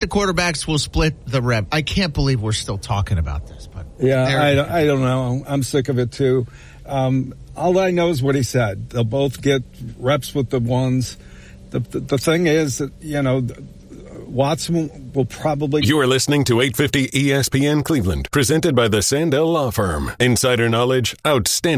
the quarterbacks will split the rep. I can't believe we're still talking about this. But yeah, I don't know. I'm sick of it, too. All I know is what he said. They'll both get reps with the ones. The thing is that, Watson will probably... You are listening to 850 ESPN Cleveland, presented by the Sandell Law Firm. Insider knowledge, outstanding.